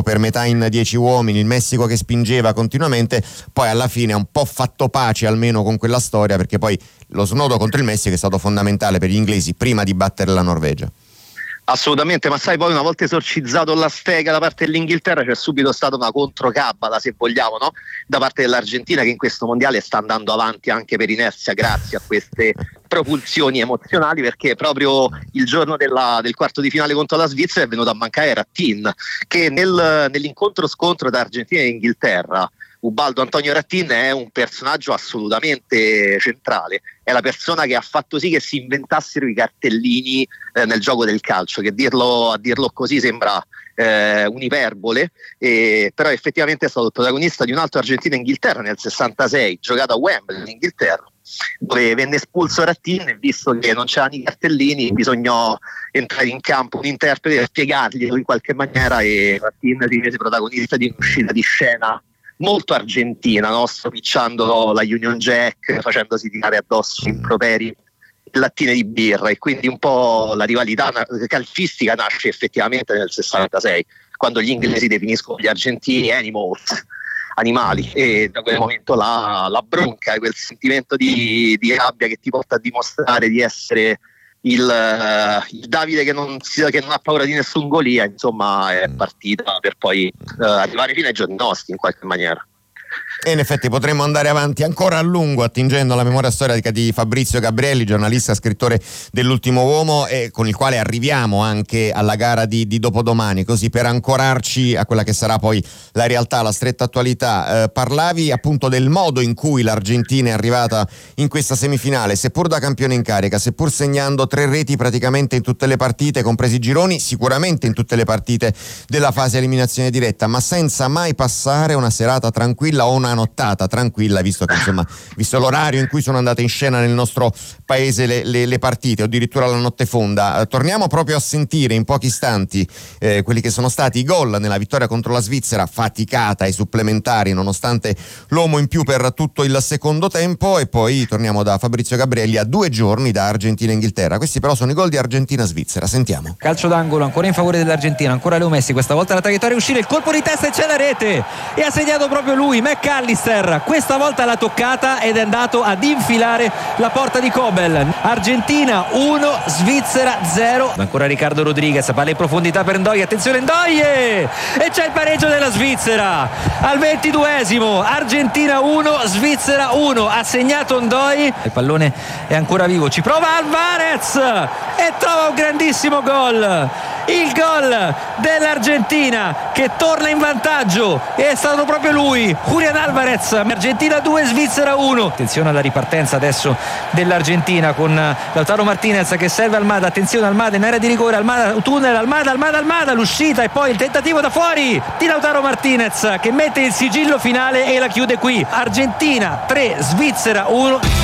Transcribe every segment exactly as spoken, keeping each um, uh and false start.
per metà in dieci uomini, il Messico che spingeva continuamente, poi alla fine ha un po' fatto pace almeno con quella storia, perché poi lo snodo contro il Messico è stato fondamentale per gli inglesi prima di battere la Norvegia. Assolutamente, ma sai, poi una volta esorcizzato l'Azteca da parte dell'Inghilterra c'è subito stata una controcabala, se vogliamo, no? Da parte dell'Argentina, che in questo mondiale sta andando avanti anche per inerzia grazie a queste propulsioni emozionali, perché proprio il giorno della, del quarto di finale contro la Svizzera è venuto a mancare Rattin, che nel, nell'incontro scontro tra Argentina e Inghilterra Ubaldo Antonio Rattin è un personaggio assolutamente centrale, è la persona che ha fatto sì che si inventassero i cartellini eh, nel gioco del calcio, che dirlo, a dirlo così sembra eh, un'iperbole, eh, però effettivamente è stato il protagonista di un altro Argentina-Inghilterra nel sessantasei, giocato a Wembley in Inghilterra, dove venne espulso Rattin e visto che non c'erano i cartellini bisognò entrare in campo un interprete per spiegarglielo in qualche maniera, e Rattin si rese protagonista di un'uscita di scena molto argentina, no? Stropicciando la Union Jack, facendosi tirare addosso improperi e lattine di birra, e quindi un po' la rivalità calcistica nasce effettivamente nel sessantasei, quando gli inglesi definiscono gli argentini animals, animali, e da quel momento la, la bronca, quel sentimento di, di rabbia che ti porta a dimostrare di essere il, uh, il Davide che non, che non ha paura di nessun Golia, insomma, è partita per poi uh, arrivare fino ai giorni nostri in qualche maniera. E in effetti potremmo andare avanti ancora a lungo attingendo alla memoria storica di Fabrizio Gabrielli, giornalista, scrittore dell'Ultimo Uomo, e con il quale arriviamo anche alla gara di, di dopodomani, così per ancorarci a quella che sarà poi la realtà, la stretta attualità. Eh, parlavi appunto del modo in cui l'Argentina è arrivata in questa semifinale, seppur da campione in carica, seppur segnando tre reti praticamente in tutte le partite, compresi i gironi, sicuramente in tutte le partite della fase eliminazione diretta, ma senza mai passare una serata tranquilla o una nottata tranquilla, visto che insomma, visto l'orario in cui sono andate in scena nel nostro paese le, le, le partite, o addirittura la notte fonda. Eh, torniamo proprio a sentire in pochi istanti eh, quelli che sono stati i gol nella vittoria contro la Svizzera, faticata ai supplementari nonostante l'uomo in più per tutto il secondo tempo, e poi torniamo da Fabrizio Gabrielli a due giorni da Argentina e Inghilterra. Questi però sono i gol di Argentina-Svizzera, sentiamo. Calcio d'angolo ancora in favore dell'Argentina, ancora Leo Messi, questa volta la traiettoria è uscire, il colpo di testa e c'è la rete, e ha segnato proprio lui, McAllister, questa volta l'ha toccata ed è andato ad infilare la porta di Kobel. Argentina uno, Svizzera zero. Ancora Riccardo Rodriguez, palla in profondità per Ndoye, attenzione Ndoye, e c'è il pareggio della Svizzera al ventiduesimo. Argentina uno, Svizzera uno, ha segnato Ndoye, il pallone è ancora vivo, ci prova Alvarez e trova un grandissimo gol, il gol dell'Argentina che torna in vantaggio, e è stato proprio lui, Julián Álvarez. Argentina due, Svizzera uno. Attenzione alla ripartenza adesso dell'Argentina con Lautaro Martinez che serve Almada, attenzione Almada in area di rigore, Almada, tunnel, Almada, Almada, Almada, l'uscita e poi il tentativo da fuori di Lautaro Martinez che mette il sigillo finale e la chiude qui. Argentina tre, Svizzera uno.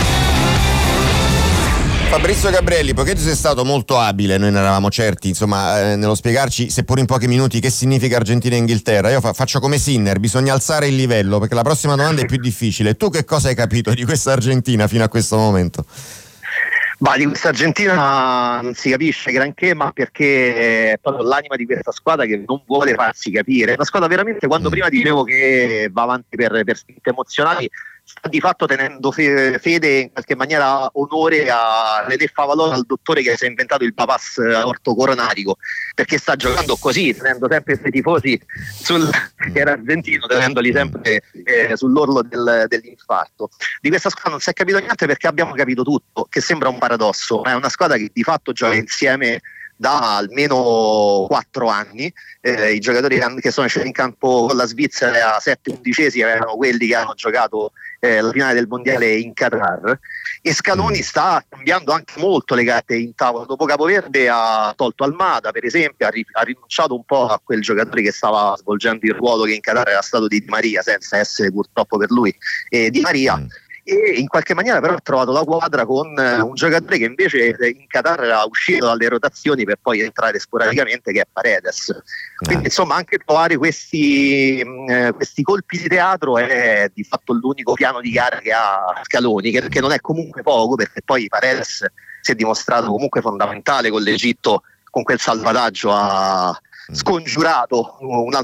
Fabrizio Gabrielli, poiché tu sei stato molto abile, noi ne eravamo certi, insomma, eh, nello spiegarci, seppur in pochi minuti, che significa Argentina e Inghilterra, io fa- faccio come Sinner, bisogna alzare il livello, perché la prossima domanda è più difficile. Tu che cosa hai capito di questa Argentina fino a questo momento? Bah, di questa Argentina non si capisce granché, ma perché è proprio l'anima di questa squadra che non vuole farsi capire. Una squadra veramente, quando mm. prima dicevo che va avanti per, per spinte emozionali, sta di fatto tenendo fede, in qualche maniera onore a René Favaloro, al dottore che si è inventato il bypass aorto coronarico, perché sta giocando così, tenendo sempre i suoi tifosi sul, che era argentino, tenendoli sempre eh, sull'orlo del, dell'infarto. Di questa squadra non si è capito niente, perché abbiamo capito tutto, che sembra un paradosso, ma è una squadra che di fatto gioca insieme da almeno quattro anni. Eh, i giocatori che sono scesi in campo con la Svizzera a sette undicesimi erano quelli che hanno giocato eh, la finale del mondiale in Qatar, e Scaloni sta cambiando anche molto le carte in tavola. Dopo Capoverde ha tolto Almada, per esempio, ha, ri- ha rinunciato un po' a quel giocatore che stava svolgendo il ruolo che in Qatar era stato di Di Maria, senza essere purtroppo per lui eh, Di Maria. Mm. E in qualche maniera però ha trovato la quadra con un giocatore che invece in Qatar era uscito dalle rotazioni per poi entrare sporadicamente, che è Paredes. Quindi insomma anche trovare questi, eh, questi colpi di teatro è di fatto l'unico piano di gara che ha Scaloni, che, che non è comunque poco, perché poi Paredes si è dimostrato comunque fondamentale con l'Egitto, con quel salvataggio a scongiurato un altro